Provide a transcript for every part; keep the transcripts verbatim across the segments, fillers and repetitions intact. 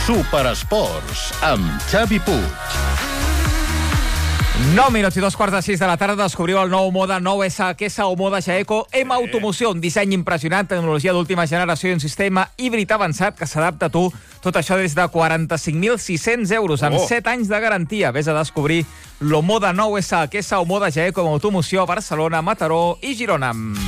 Superesports, amb Xavi Puig. nou minuts i dos quarts de sis de la tarda descobriu el nou Moda nou S H S o Moda Jaeco M Automoció, un disseny impressionant, tecnologia d'última generació i un sistema híbrid avançat que s'adapta a tu. Tot això des de quaranta-cinc mil sis-cents euros, amb Oh. set anys de garantia. Ves a descobrir lo Moda nou S H S o Moda Jaeco M Automoció a Barcelona, Mataró i Girona.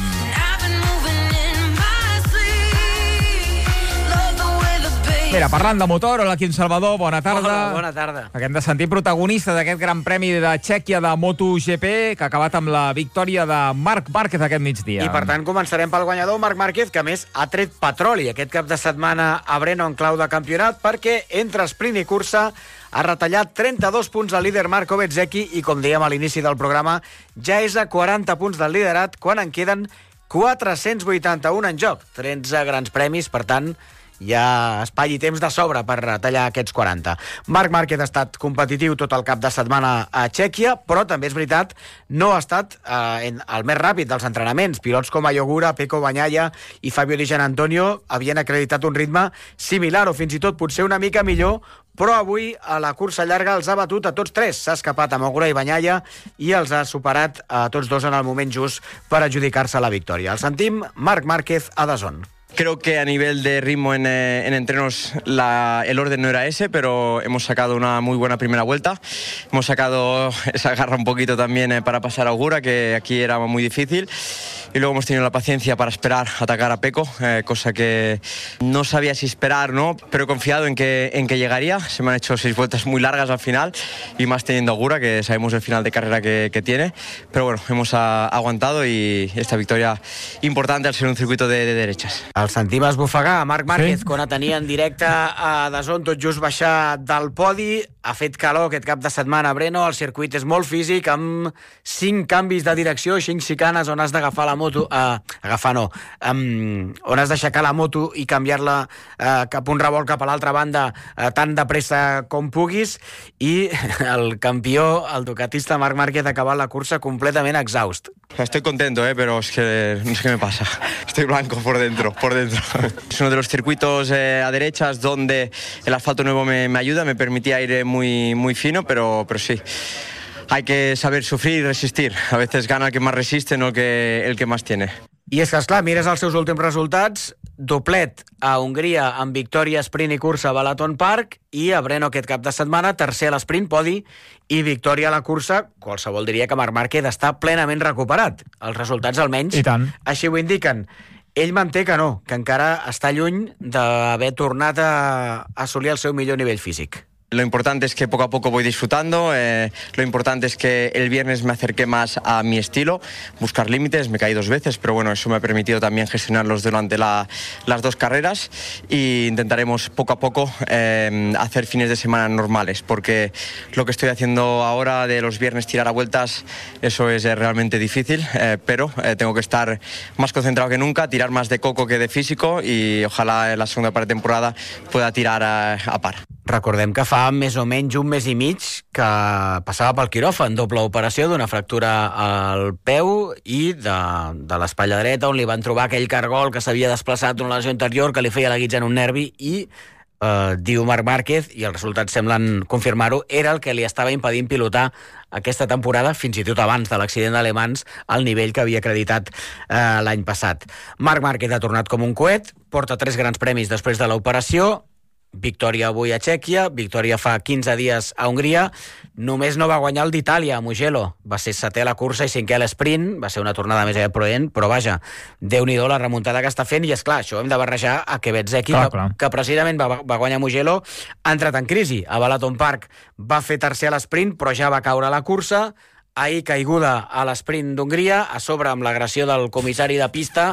Mira, parlant de motor, hola, Quim Salvador, bona tarda. Hola, bona tarda. Perquè hem de sentir protagonista d'aquest gran premi de Txèquia de MotoGP, que ha acabat amb la victòria de Marc Márquez aquest migdia. I per tant començarem pel guanyador, Marc Márquez, que a més ha tret petroli aquest cap de setmana a Brno en clau de campionat, perquè entre sprint i cursa ha retallat trenta-dos punts al líder Marco Bezzecchi i, com dèiem a l'inici del programa, ja és a quaranta punts del liderat quan en queden quatre-cents vuitanta-un en joc. tretze grans premis, per tant, hi ha espai i temps de sobre per tallar aquests quaranta. Marc Márquez ha estat competitiu tot el cap de setmana a Txèquia, però també és veritat, no ha estat eh, el més ràpid dels entrenaments. Pilots com Ayogura, Pecco Bagnaia i Fabio Di Giannantonio havien acreditat un ritme similar o fins i tot potser una mica millor, però avui a la cursa llarga els ha batut a tots tres. S'ha escapat a Mogura i Bagnaia i els ha superat a tots dos en el moment just per adjudicar-se la victòria. El sentim, Marc Márquez a DAZN. Creo que a nivel de ritmo en, eh, en entrenos la, el orden no era ese, pero hemos sacado una muy buena primera vuelta. Hemos sacado esa garra un poquito también eh, para pasar a Augura, que aquí era muy difícil. Y luego hemos tenido la paciencia para esperar atacar a Pecco, eh, cosa que no sabía si esperar, ¿no? Pero he confiado en que, en que llegaría. Se me han hecho seis vueltas muy largas al final, y más teniendo a Augura, que sabemos el final de carrera que, que tiene. Pero bueno, hemos a, aguantado y esta victoria importante al ser un circuito de, de derechas. El sentim esbufegar a Marc Márquez Sí. quan a tenia en directe a DAZN tot just baixar del podi. Ha fet calor aquest cap de setmana a Brno, el circuit és molt físic, amb cinc canvis de direcció, cinc xicanes on has d'agafar la moto, eh, agafar no, um, on has d'aixecar la moto i canviar-la eh, cap un revolt cap a l'altra banda eh, tan de pressa com puguis, i el campió, el ducatista Marc Márquez, ha acabat la cursa completament exhaust. Estoy contento, ¿eh? Pero es que no sé qué me pasa. Estoy blanco por dentro, por dentro. Es uno de los circuitos eh, a derechas donde el asfalto nuevo me, me ayuda, me permitía ir eh, muy, muy fino, pero, pero sí. Hay que saber sufrir y resistir. A veces gana el que más resiste, no el que, el que más tiene. I és que, esclar, mires els seus últims resultats, doblet a Hongria amb victòria sprint i cursa a Balaton Park, i a Brno aquest cap de setmana, tercer a l'esprint, podi, i victòria a la cursa. Qualsevol diria que Marc Márquez està plenament recuperat. Els resultats, almenys, I tant. així ho indiquen. Ell manté que no, que encara està lluny d'haver tornat a assolir el seu millor nivell físic. Lo importante es que poco a poco voy disfrutando, eh, lo importante es que el viernes me acerqué más a mi estilo, buscar límites, me caí dos veces, pero bueno, eso me ha permitido también gestionarlos durante la, las dos carreras, y intentaremos poco a poco eh, hacer fines de semana normales, porque lo que estoy haciendo ahora de los viernes tirar a vueltas, eso es eh, realmente difícil, eh, pero eh, tengo que estar más concentrado que nunca, tirar más de coco que de físico, y ojalá en la segunda parte de temporada pueda tirar a, a par. Recordem que fa més o menys un mes i mig que passava pel quiròfan, doble operació d'una fractura al peu i de, de l'espatlla dreta, on li van trobar aquell cargol que s'havia desplaçat d'una lesió anterior que li feia la guitza en un nervi, i eh, diu Marc Márquez, i els resultats semblen confirmar-ho, era el que li estava impedint pilotar aquesta temporada, fins i tot abans de l'accident d'Alemans, al nivell que havia acreditat eh, l'any passat. Marc Márquez ha tornat com un coet, porta tres grans premis després de l'operació, victòria avui a Txèquia, victòria fa quinze dies a Hongria. Només no va guanyar el d'Itàlia, a Mugello. Va ser setè a la cursa i cinquè a l'esprint. Va ser una tornada més aviat proent, però vaja, Déu-n'hi-do la remuntada que està fent. I és clar, això hem de barrejar a que Bezzecchi, Clar, que, clar. que precisament va, va guanyar Mugello, ha entrat en crisi. A Balaton Park va fer tercer a l'esprint, però ja va caure a la cursa. Ahir caiguda a l'esprint d'Hongria, a sobre amb l'agressió del comissari de pista,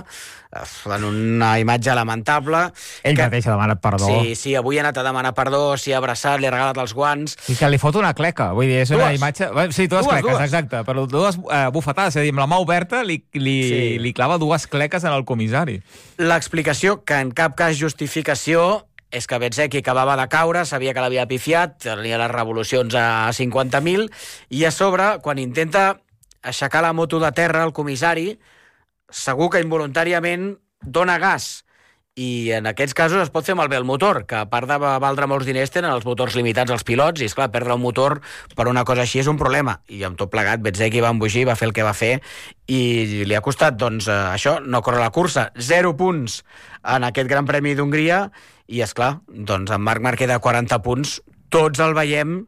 en una imatge lamentable. Ell que... mateix ha demanat perdó. Sí, sí, avui ha anat a demanar perdó, s'hi ha abraçat, li ha regalat els guants. I que li fot una cleca, vull dir, és una Dues. imatge... Sí, dues, Dues, cleques, dues. exacte, però dues eh, bufetades, és a dir, amb la mà oberta li, li, Sí. li clava dues cleques en el comissari. L'explicació, que en cap cas justificació, és que Bezzecchi acabava de caure, sabia que l'havia pifiat, tenia les revolucions a cinquanta mil, i a sobre, quan intenta aixecar la moto de terra, el comissari, segur que involuntàriament dona gas, i en aquests casos es pot fer malbé el motor, que a part de valdre molts diners tenen els motors limitats als pilots, i esclar, perdre un motor per una cosa així és un problema, i amb tot plegat Bezzecchi va embogir, va fer el que va fer i li ha costat, doncs, eh, això, no córrer la cursa. Zero punts en aquest Gran Premi d'Hongria i, esclar, doncs en Marc Márquez de quaranta punts, tots el veiem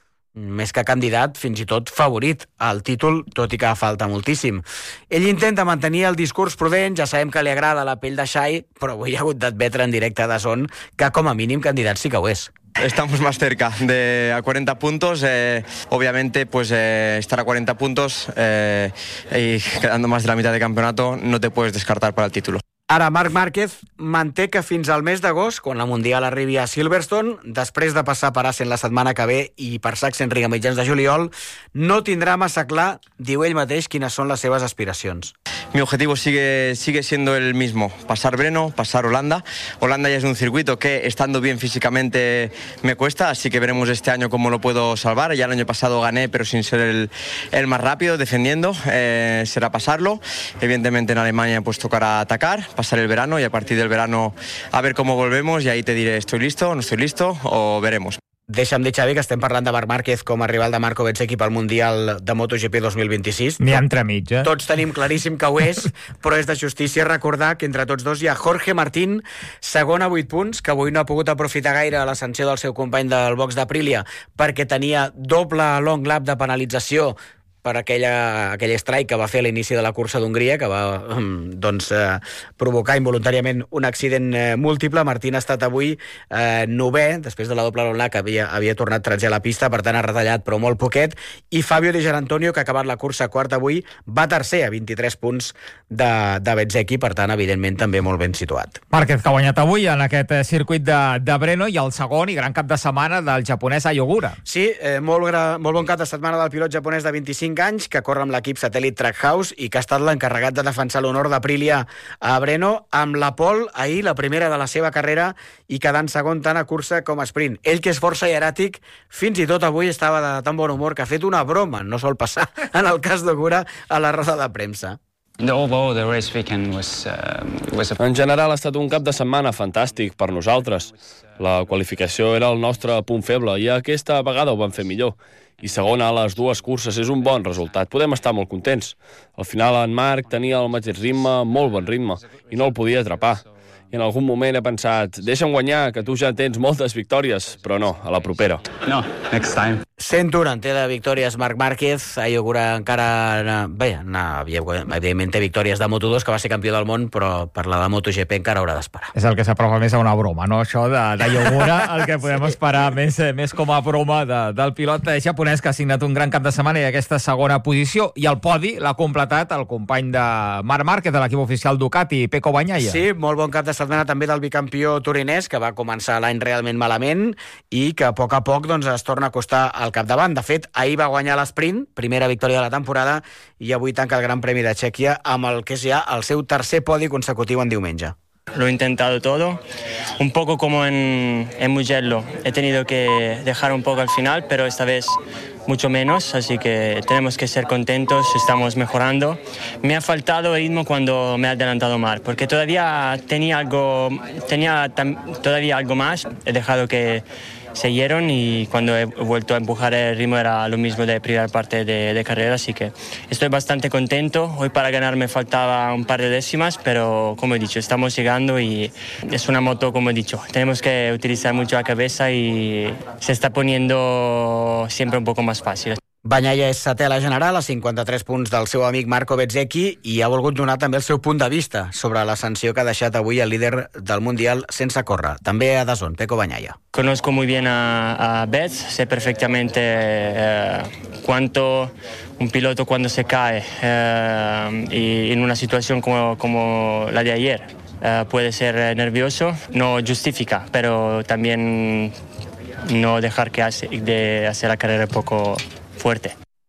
més que candidat, fins i tot favorit al títol, tot i que falta moltíssim. Ell intenta mantenir el discurs prudent, ja sabem que li agrada la pell de xai, però avui ha hagut d'admetre en directe a D A Z N que com a mínim candidat sí que ho és. Estamos más cerca de a cuarenta puntos, eh, obviamente pues eh, estar a cuarenta puntos eh, y quedando más de la mitad de campeonato no te puedes descartar para el título. Ara, Marc Márquez manté que fins al mes d'agost, quan la Mundial arribi a Silverstone, després de passar per Assen la setmana que ve i per Sachsenring a mitjans de juliol, no tindrà massa clar, diu ell mateix, quines són les seves aspiracions. Mi objetivo sigue, sigue siendo el mismo, pasar Brno, pasar Holanda. Holanda ya es un circuito que, estando bien físicamente, me cuesta, así que veremos este año cómo lo puedo salvar. Ya el año pasado gané, pero sin ser el, el más rápido, defendiendo, eh, será pasarlo. Evidentemente en Alemania pues tocará atacar, pasar el verano y a partir del verano a ver cómo volvemos y ahí te diré estoy listo, no estoy listo o veremos. Deixa'm dir, Xavi, que estem parlant de Marc Márquez com a rival de Marco Bezzecchi pel Mundial de MotoGP dos mil vint-i-sis. N'hi ha entremig, eh? Tots tenim claríssim que ho és, però és de justícia recordar que entre tots dos hi ha Jorge Martín, segon a vuit punts, que avui no ha pogut aprofitar gaire la sanció del seu company del box d'Aprilia perquè tenia doble long lap de penalització per aquella, aquell strike que va fer a l'inici de la cursa d'Hongria, que va doncs, eh, provocar involuntàriament un accident eh, múltiple. Martín ha estat avui eh, novè, després de la doble long lap, que havia, havia tornat tretzè a la pista, per tant ha retallat però molt poquet, i Fabio Di Gianantonio, que ha acabat la cursa quart avui, va tercer a vint-i-tres punts de, de Bezzecchi, per tant, evidentment, també molt ben situat. Márquez, que ha guanyat avui en aquest circuit de, de Brno, i el segon i gran cap de setmana del japonès Ai Ogura. Sí, eh, molt, gra, molt bon cap de setmana del pilot japonès de vint-i-cinc anys, que corre amb l'equip Satellite Trackhouse i que ha estat l'encarregat de defensar l'honor d'Aprilia a Brno, amb la pole ahir, la primera de la seva carrera, i quedant segon tant a cursa com a sprint. Ell, que és força hieràtic, fins i tot avui estava de tan bon humor que ha fet una broma, no sol passar en el cas d'Ogura, a la roda de premsa. En general ha estat un cap de setmana fantàstic per nosaltres. La qualificació era el nostre punt feble i aquesta vegada ho vam fer millor. I segona a les dues curses és un bon resultat. Podem estar molt contents. Al final en Marc tenia el mateix ritme, molt bon ritme, i no el podia atrapar. I en algun moment he pensat, deixa'm guanyar, que tu ja tens moltes victòries, però no, a la propera. No, next time. cent un en té de victòries Marc Márquez. Ai Ogura encara... Bé, evidentment té victòries de Moto dos, que va ser campió del món, però per la de MotoGP encara haurà d'esperar. És el que s'aprova més a una broma, no? Això d'Ai Ogura, el que podem esperar més, més com a broma de, del pilot japonès, que ha signat un gran cap de setmana i aquesta segona posició. I el podi l'ha completat el company de Marc Márquez, de l'equip oficial Ducati, Pecco Bagnaia. Sí, molt bon cap de setmana també del bicampió torinès, que va començar l'any realment malament i que a poc a poc doncs, es torna a acostar al capdavant. De fet, ahir va guanyar l'esprint, primera victòria de la temporada, i avui tanca el Gran Premi de Txèquia amb el que és ja el seu tercer podi consecutiu en diumenge. Lo he intentado todo, un poco como en, en Mugello. He tenido que dejar un poco al final, pero esta vez mucho menos, así que tenemos que ser contentos, estamos mejorando. Me ha faltado ritmo cuando me ha adelantado Marc, porque todavía tenía algo, tenía tam, todavía algo más. He dejado que siguieron y cuando he vuelto a empujar el ritmo era lo mismo de primera parte de, de carrera, así que estoy bastante contento. Hoy para ganar me faltaba un par de décimas, pero como he dicho, estamos llegando y es una moto, como he dicho, tenemos que utilizar mucho la cabeza y se está poniendo siempre un poco más fácil. Bagnaia és setè a la general, a cinquanta-tres punts del seu amic Marco Bezzecchi, i ha volgut donar també el seu punt de vista sobre la sanció que ha deixat avui el líder del Mundial sense córrer. També a D A Z N, Pecco Bagnaia. Conozco muy bien a, a Betz, sé perfectamente eh, cuánto un piloto cuando se cae eh, y en una situación como, como la de ayer eh, puede ser nervioso, no justifica, pero también no dejar que hace, de hacer la carrera un poco fuerte.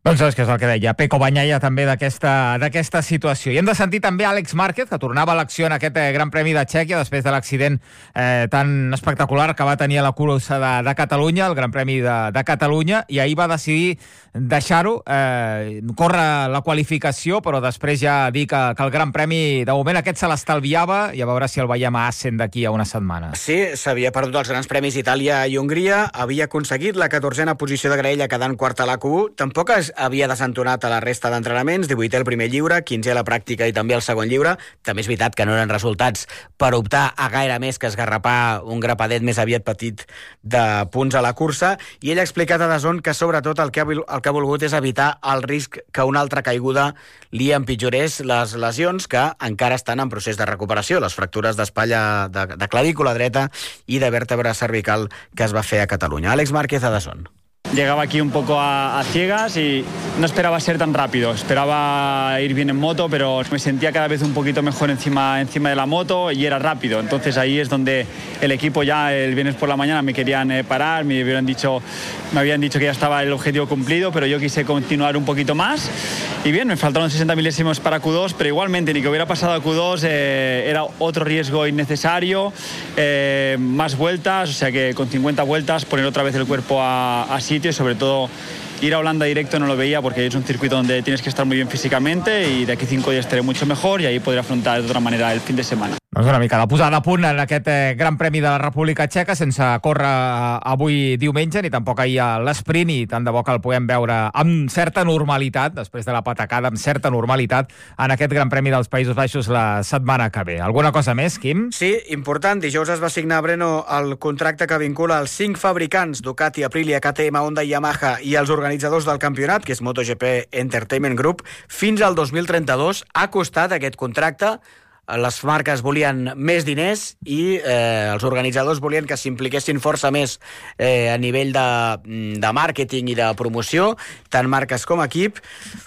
Doncs és que és el que deia Peco Bagnaia també d'aquesta d'aquesta situació. I hem de sentir també Àlex Márquez, que tornava a l'acció en aquest eh, Gran Premi de Txèquia després de l'accident eh, tan espectacular que va tenir a la cursa de, de Catalunya, el Gran Premi de, de Catalunya, i ahir va decidir deixar-ho, eh, córrer la qualificació, però després ja dir que, que el Gran Premi, de moment aquest se l'estalviava, i a veure si el veiem a Assen d'aquí a una setmana. Sí, s'havia perdut els grans premis d'Itàlia i Hongria, havia aconseguit la catorzena posició de graella quedant quart a l'A Q u, tampoc es havia desentonat a la resta d'entrenaments, divuitè el primer lliure, quinzè a la pràctica i també el segon lliure. També és veritat que no eren resultats per optar a gaire més que esgarrapar un grapadet més aviat petit de punts a la cursa, i ell ha explicat a DAZN que sobretot el que ha, el que ha volgut és evitar el risc que una altra caiguda li empitjorés les lesions que encara estan en procés de recuperació, les fractures d'espatlla de, de clavícula dreta i de vèrtebra cervical que es va fer a Catalunya. Àlex Márquez, a DAZN. Llegaba aquí un poco a, a ciegas y no esperaba ser tan rápido, esperaba ir bien en moto, pero me sentía cada vez un poquito mejor encima, encima de la moto y era rápido. Entonces ahí es donde el equipo ya el viernes por la mañana me querían eh, parar, me habían dicho, me habían dicho que ya estaba el objetivo cumplido, pero yo quise continuar un poquito más. Y bien, me faltaron sesenta milésimos para Q dos, pero igualmente ni que hubiera pasado a Q dos eh, era otro riesgo innecesario, eh, más vueltas, o sea que con cincuenta vueltas poner otra vez el cuerpo a, a sitio y sobre todo ir a Holanda directo no lo veía porque es un circuito donde tienes que estar muy bien físicamente y de aquí cinco días estaré mucho mejor y ahí podré afrontar de otra manera el fin de semana. Doncs una mica de posada a punt en aquest eh, Gran Premi de la República Txeca, sense córrer eh, avui diumenge, ni tampoc ahir a l'esprint, i tant de bo que el puguem veure amb certa normalitat, després de la patacada, amb certa normalitat, en aquest Gran Premi dels Països Baixos la setmana que ve. Alguna cosa més, Quim? Sí, important. Dijous es va signar a Brno el contracte que vincula els cinc fabricants, Ducati, Aprilia, K T M, Honda i Yamaha, i els organitzadors del campionat, que és MotoGP Entertainment Group, fins al dos mil trenta-dos. Ha costat aquest contracte. Les marques volien més diners i eh, els organitzadors volien que s'impliquessin força més eh, a nivell de, de màrqueting i de promoció, tant marques com equip.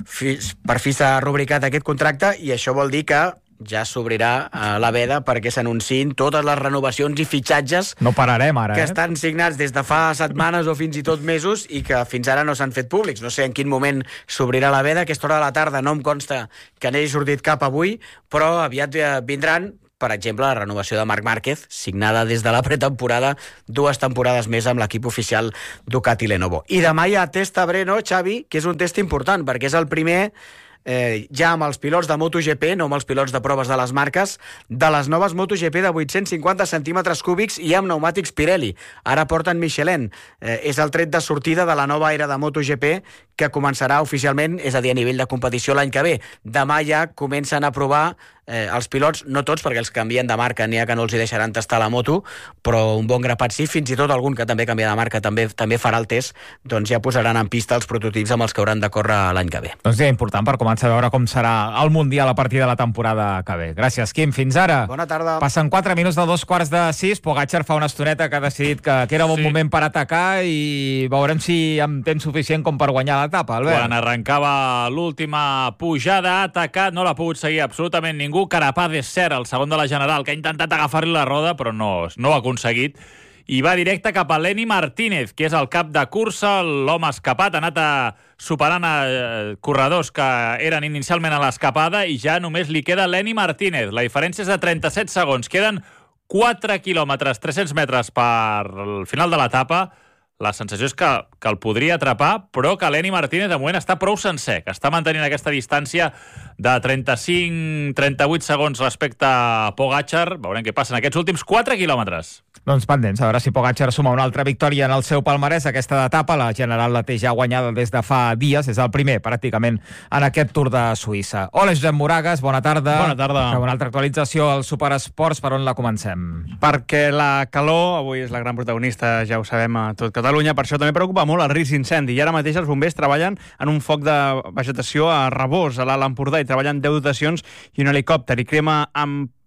Per fi s'ha rubricat aquest contracte i això vol dir que ja s'obrirà a la veda perquè s'anunciïn totes les renovacions i fitxatges no pararem ara, que eh? estan signats des de fa setmanes o fins i tot mesos i que fins ara no s'han fet públics. No sé en quin moment s'obrirà la veda. A aquesta hora de la tarda no em consta que n'hagi sortit cap avui, però aviat vindran, per exemple, la renovació de Marc Márquez, signada des de la pretemporada, dues temporades més amb l'equip oficial Ducati Lenovo. I demà hi ha test a Brno, Xavi, que és un test important perquè és el primer Eh, ja amb els pilots de MotoGP, no amb els pilots de proves de les marques, de les noves MotoGP de vuit-cents cinquanta centímetres cúbics i amb pneumàtics Pirelli. Ara porten Michelin. Eh, és el tret de sortida de la nova era de MotoGP que començarà oficialment, és a dir, a nivell de competició l'any que ve. Demà ja comencen a provar eh, els pilots, no tots, perquè els canvien de marca, n'hi ha que no els hi deixaran tastar la moto, però un bon grapat sí, fins i tot algun que també canvia de marca també també farà el test, doncs ja posaran en pista els prototips amb els que hauran de córrer l'any que ve. Doncs ja, important per començar a veure com serà el Mundial a partir de la temporada que ve. Gràcies, Quim. Fins ara. Bona tarda. Passen quatre minuts de dos quarts de sis. Pogačar fa una estoneta que ha decidit que, que era bon sí. moment per atacar i veurem si amb temps suficient com per guanyar l'etapa, Albert. Quan arrencava l'última pujada, ha atacat, no l'ha pogut seguir absolutament ningú. Carapaz és cert, el segon de la General, que ha intentat agafar-li la roda, però no, no ho ha aconseguit. I va directe cap a Lenny Martínez, que és el cap de cursa, l'home escapat, ha anat a superant a corredors que eren inicialment a l'escapada i ja només li queda Lenny Martínez. La diferència és de trenta-set segons. Queden quatre quilòmetres, tres-cents metres per al final de l'etapa. La sensació és que, que el podria atrapar, però que Lenny Martínez de moment està prou sencer, que està mantenint aquesta distància de trenta-cinc trenta-vuit segons respecte a Pogačar. Veurem què passa en aquests últims quatre quilòmetres. Doncs pendents, a veure si Pogačar suma una altra victòria en el seu palmarès. Aquesta etapa, la General la té ja guanyada des de fa dies, és el primer pràcticament en aquest Tour de Suïssa. Hola, Josep Moragas, bona tarda. Bona tarda. Una altra actualització al Superesports, per on la comencem? Perquè la calor avui és la gran protagonista, ja ho sabem, a tot Catalunya, per això també preocupa molt el risc d'incendi, i ara mateix els bombers treballen en un foc de vegetació a Rabós, a l'Alt Empordà, i treballen deu dotacions i un helicòpter, i crema amb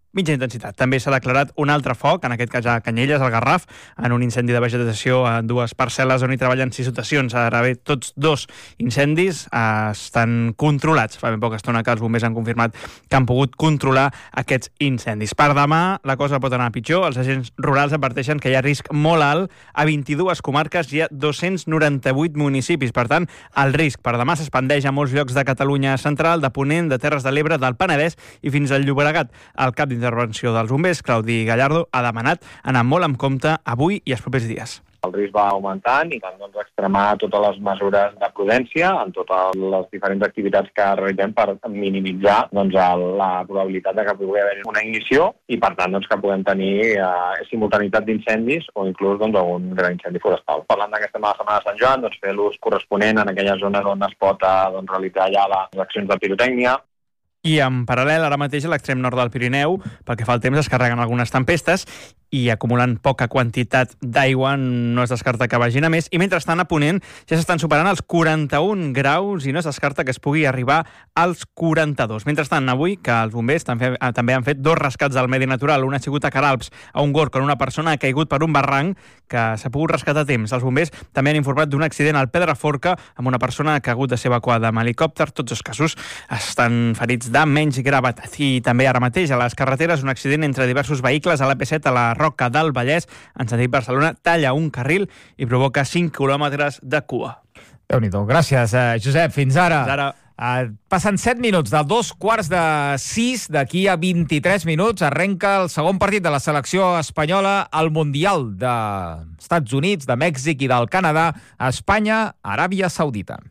mitja intensitat. També s'ha declarat un altre foc, en aquest cas a Canyelles, al Garraf, en un incendi de vegetació a dues parcel·les on hi treballen sis dotacions. Ara bé, tots dos incendis eh, estan controlats. Fa ben poca estona que els bombers han confirmat que han pogut controlar aquests incendis. Per demà la cosa pot anar pitjor. Els agents rurals adverteixen que hi ha risc molt alt a vint-i-dues comarques i a dos-cents noranta-vuit municipis. Per tant, el risc per demà s'expandeix a molts llocs de Catalunya central, de Ponent, de Terres de l'Ebre, del Penedès i fins al Llobregat. El cap d'intervenció dels bombers, Claudi Gallardo, ha demanat anar molt en compte avui i els propers dies. El risc va augmentant i cal doncs, extremar totes les mesures de prudència en totes les diferents activitats que realitzem per minimitzar doncs, la probabilitat de que pugui haver una ignició i, per tant, doncs, que puguem tenir eh, simultanitat d'incendis o inclús doncs, algun gran incendi forestal. Parlant d'aquesta setmana de Sant Joan, doncs, fer l'ús corresponent en aquelles zones on es pot eh, doncs, realitzar ja les accions de pirotècnia. I en paral·lel, ara mateix, a l'extrem nord del Pirineu, pel que fa al temps, es carreguen algunes tempestes i acumulant poca quantitat d'aigua no es descarta que vagin a més. I mentrestant, a Ponent ja s'estan superant els quaranta-un graus i no es descarta que es pugui arribar als quaranta-dos. Mentrestant, avui, que els bombers també, també han fet dos rescats del medi natural. Un ha sigut a Caralps, a un gorg, on una persona ha caigut per un barranc que s'ha pogut rescatar a temps. Els bombers també han informat d'un accident al Pedraforca amb una persona que ha hagut de ser evacuada amb helicòpter. Tots els casos estan ferits de menys gravetat. I també ara mateix a les carreteres un accident entre diversos vehicles a l'A P set a la Roca del Vallès, en sentit Barcelona, talla un carril i provoca cinc quilòmetres de cua. Déu-n'hi-do. Gràcies, eh, Josep. Fins ara. Fins ara. Uh, passen set minuts de dos quarts de sis. D'aquí a vint-i-tres minuts arrenca el segon partit de la selecció espanyola al Mundial dels Estats Units, de Mèxic i del Canadà, a Espanya, Aràbia Saudita.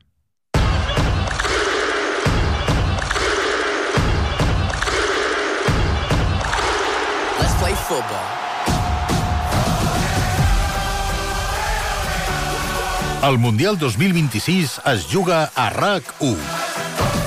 El Mundial dos mil vint-i-sis es juga a RAC u.